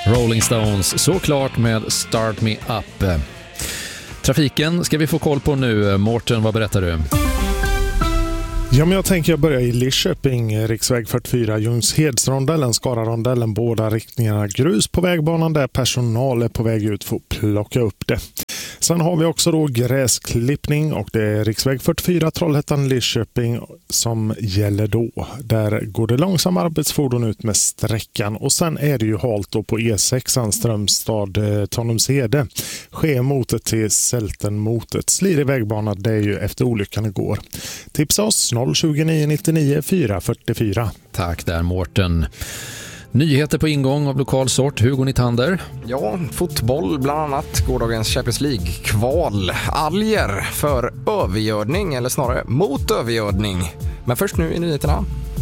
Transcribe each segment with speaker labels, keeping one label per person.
Speaker 1: Rolling Stones, såklart med Start Me Up. Trafiken ska vi få koll på nu. Mårten, vad berättar du?
Speaker 2: Ja, men jag tänker börja i Lidköping, riksväg 44, Ljungshedsrondellen, Skararondellen, båda riktningarna grus på vägbanan där personal är på väg ut för att plocka upp det. Sen har vi också då gräsklippning och det är riksväg 44 Trollhättan-Lidköping som gäller då. Där går det långsamma arbetsfordon ut med sträckan och sen är det ju halt då på E6 Strömstad-Tanumshede. Skemotet till Sältenmotet. Slirig vägbana, det är ju efter olyckan igår. Tipsa oss 029 99 444.
Speaker 1: Tack där Mårten. Nyheter på ingång av lokal sort. Hugo Nytander.
Speaker 3: Ja, fotboll bland annat. Gårdagens Champions League-kval. Alger för övergödning, eller snarare mot övergödning. Men först nu i nyheterna.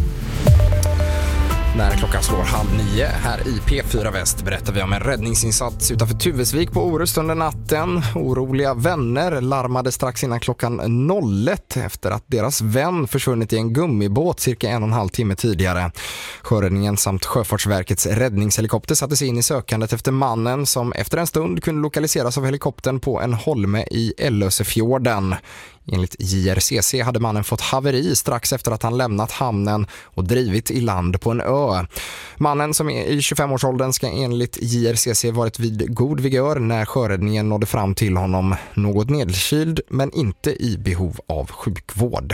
Speaker 3: När klockan slår 8:30 här i P4 Väst berättar vi om en räddningsinsats utanför Tuvesvik på Orust under natten. Oroliga vänner larmade strax innan klockan 01 efter att deras vän försvunnit i en gummibåt cirka 1,5 timme tidigare. Sjöräddningen samt Sjöfartsverkets räddningshelikopter sattes in i sökandet efter mannen som efter en stund kunde lokaliseras av helikoptern på en holme i Ellösefjorden. Enligt JRCC hade mannen fått haveri strax efter att han lämnat hamnen och drivit i land på en ö. Mannen som är i 25-årsåldern ska enligt JRCC varit vid god vigör när sjöräddningen nådde fram till honom, något nedkyld men inte i behov av sjukvård.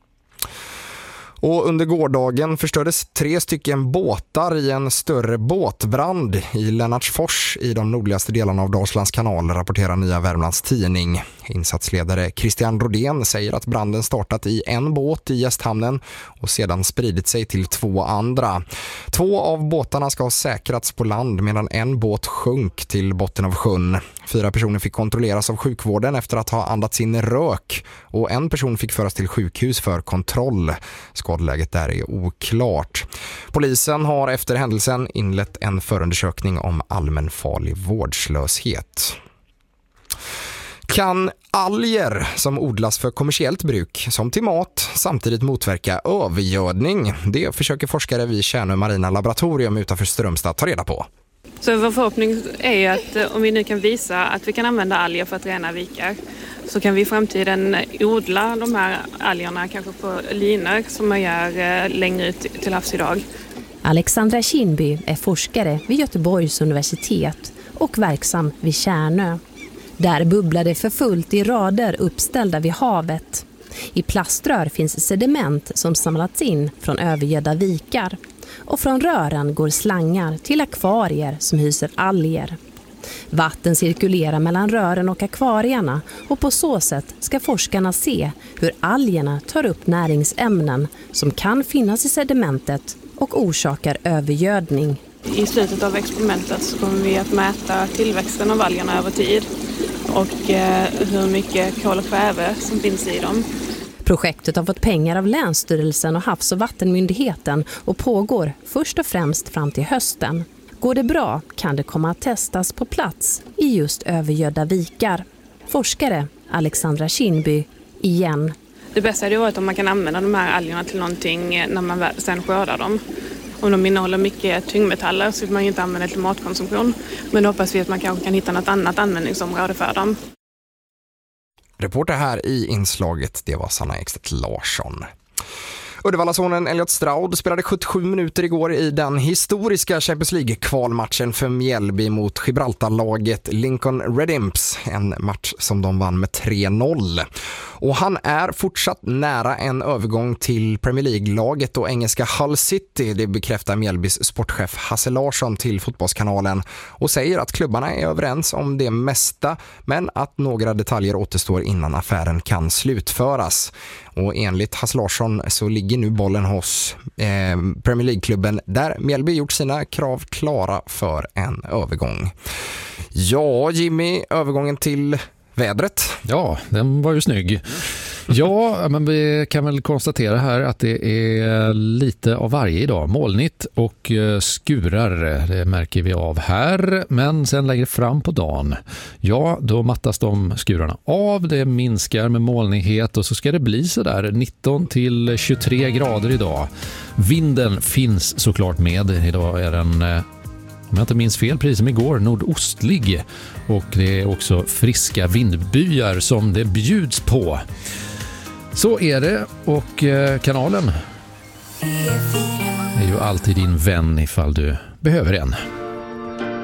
Speaker 3: Och under gårdagen förstördes 3 stycken båtar i en större båtbrand i Lennartsfors i de nordligaste delarna av Dalslands kanal, rapporterar Nya Värmlands Tidning. Insatsledare Christian Rodén säger att branden startat i en båt i Gästhamnen och sedan spridit sig till 2 andra. 2 av båtarna ska ha säkrats på land medan en båt sjönk till botten av sjön. 4 personer fick kontrolleras av sjukvården efter att ha andats in rök och en person fick föras till sjukhus för kontroll. Skadeläget där är oklart. Polisen har efter händelsen inlett en förundersökning om allmänfarlig vårdslöshet. Kan alger som odlas för kommersiellt bruk som till mat samtidigt motverka övergödning? Det försöker forskare vid Tjärnö marina laboratorium utanför Strömstad ta reda på.
Speaker 4: Så vår förhoppning är ju att om vi nu kan visa att vi kan använda alger för att rena vikar så kan vi i framtiden odla de här algerna kanske på linor som man gör längre ut till havs idag.
Speaker 5: Alexandra Kinby är forskare vid Göteborgs universitet och verksam vid Tjärnö. Där bubblar det för fullt i rader uppställda vid havet. I plaströr finns sediment som samlats in från övergödda vikar. Och från rören går slangar till akvarier som hyser alger. Vatten cirkulerar mellan rören och akvarierna och på så sätt ska forskarna se hur algerna tar upp näringsämnen som kan finnas i sedimentet och orsakar övergödning.
Speaker 4: I slutet av experimentet så kommer vi att mäta tillväxten av algerna över tid och hur mycket kol och kväve som finns i dem.
Speaker 5: Projektet har fått pengar av Länsstyrelsen och Havs- och vattenmyndigheten och pågår först och främst fram till hösten. Går det bra kan det komma att testas på plats i just övergödda vikar. Forskare Alexandra Kinby igen.
Speaker 4: Det bästa hade varit om man kan använda de här algerna till någonting när man sen skördar dem. Om de innehåller mycket tyngdmetaller så vill man inte använda till matkonsumtion. Men då hoppas vi att man kanske kan hitta något annat användningsområde för dem.
Speaker 3: Reporter här i inslaget, det var Sanna Ekstedt Larsson. Uddevallasonen Elliot Stroud spelade 77 minuter igår i den historiska Champions League-kvalmatchen för Mjällby mot Gibraltarlaget Lincoln Red Imps. En match som de vann med 3-0. Och han är fortsatt nära en övergång till Premier League-laget och engelska Hull City. Det bekräftar Mjällbys sportchef Hasse Larsson till Fotbollskanalen och säger att klubbarna är överens om det mesta men att några detaljer återstår innan affären kan slutföras. Och enligt Hasse Larsson så ligger nu bollen hos Premier League-klubben där Mjällby gjort sina krav klara för en övergång. Ja, Jimmy, övergången till vädret.
Speaker 1: Ja, den var ju snygg. Ja, men vi kan väl konstatera här att det är lite av varje idag. Molnigt och skurar, det märker vi av här. Men sen lägger fram på dagen, ja, då mattas de skurarna av. Det minskar med molnighet och så ska det bli så där 19 till 23 grader idag. Vinden finns såklart med. Idag är den Om jag inte minns fel, precis som igår, nordostlig. Och det är också friska vindbyar som det bjuds på. Så är det, och kanalen är ju alltid din vän ifall du behöver en.